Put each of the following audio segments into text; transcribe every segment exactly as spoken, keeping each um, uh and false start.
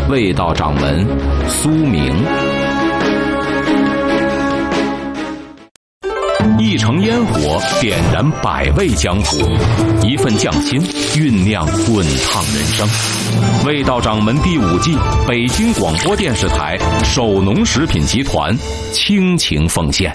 卫道掌门苏明。一城烟火点燃百味江湖，一份匠心酝酿滚烫人生。卫道掌门第五季，北京广播电视台首农食品集团倾情奉献。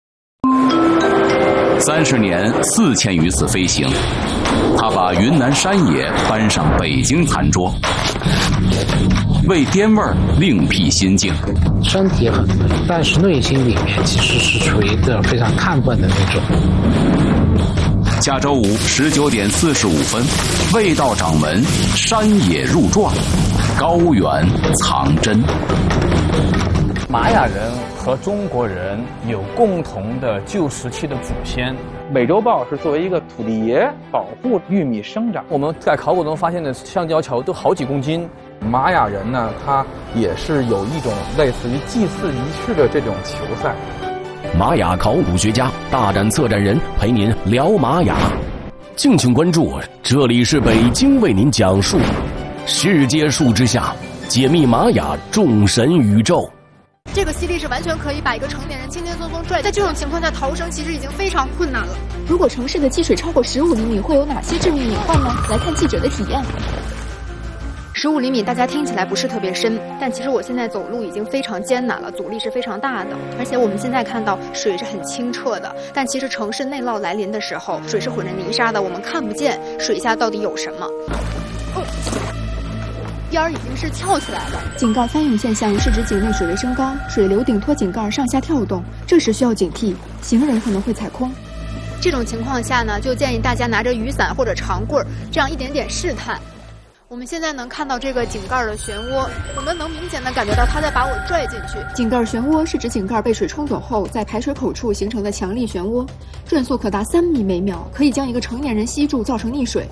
三十年四千余次飞行，他把云南山野搬上北京餐桌，为滇味儿另辟新境。 身体很美，但是内心里面其实是处于一个非常亢奋的那种。 下周五十九点四十五分，卫道掌门山野入传，高原藏真。 玛雅人和中国人有共同的旧时期的祖先。 美洲豹是作为一个土地爷保护玉米生长。 我们在考古中发现的橡胶桥都好几公斤。 玛雅人呢，他也是有一种类似于祭祀仪式的这种球赛。 玛雅考古学家、大展策展人陪您聊玛雅，敬请关注。这里是北京为您讲述世界树之下解密玛雅众神宇宙。 这个吸力是完全可以把一个成年人轻轻松松拽，在这种情况下逃生其实已经非常困难了。 如果城市的积水超过十五厘米，会有哪些致命隐患呢？来看记者的体验。 十五厘米大家听起来不是特别深，但其实我现在走路已经非常艰难了，阻力是非常大的。而且我们现在看到水是很清澈的，但其实城市内涝来临的时候，水是混着泥沙的，我们看不见水下到底有什么。哦，边儿已经是翘起来了。 井盖翻涌现象是指井内水位升高，水流顶托井盖上下跳动，这时需要警惕，行人可能会踩空。 这种情况下呢，就建议大家拿着雨伞或者长棍，这样一点点试探。我们现在能看到这个井盖的漩涡，我们能明显的感觉到它在把我拽进去。 井盖漩涡是指井盖被水冲走后，在排水口处形成的强力漩涡，转速可达三米每秒，可以将一个成年人吸住，造成溺水。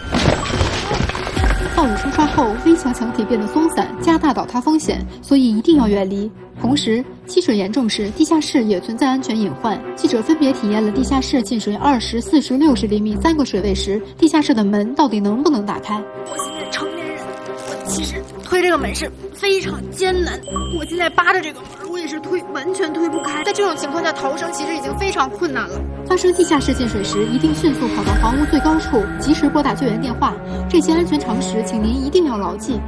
暴雨冲刷后，危墙墙体变得松散，加大倒塌风险，所以一定要远离。同时，积水严重时，地下室也存在安全隐患。记者分别体验了地下室进水二十、四十、六十厘米三个水位时，地下室的门到底能不能打开？ 我现在成年人，我其实推这个门是非常艰难。我现在扒着这个门，我也是推完全推不开。在这种情况下逃生其实已经非常困难了。 发生地下室进水时，一定迅速跑到房屋最高处，及时拨打救援电话。这些安全常识，请您一定要牢记。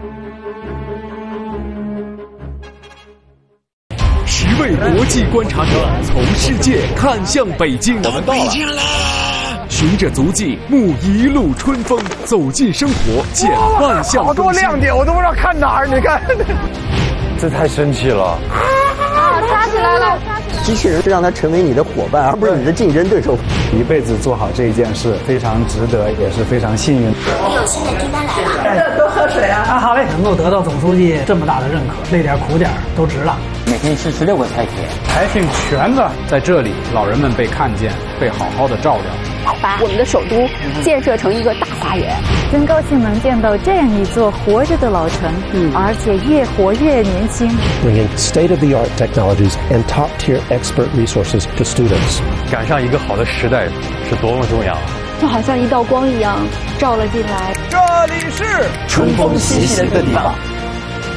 十位国际观察者从世界看向北京，我们到了，循着足迹沐一路春风，走进生活，见万象更新。 好多亮点，我都不知道看哪儿。你看，这太神奇了！ 啊，抓起来了！ 机器人是让它成为你的伙伴，而不是你的竞争对手。 一辈子做好这一件事，非常值得，也是非常幸运。 你有新的订单来了， 多喝水啊！啊，好嘞，能够得到总书记这么大的认可，累点苦点都值了。 每天吃十六个菜帖， 还挺全的。在这里，老人们被看见，被好好的照料。 把我们的首都建设成一个大花园， 真高兴能见到这样一座活着的老城，嗯，而且越活越年轻。 Bringing state-of-the-art technologies and top-tier expert resources to students。 赶上一个好的时代是多么重要啊！ 就好像一道光一样照了进来。 这里是春风习习的地方。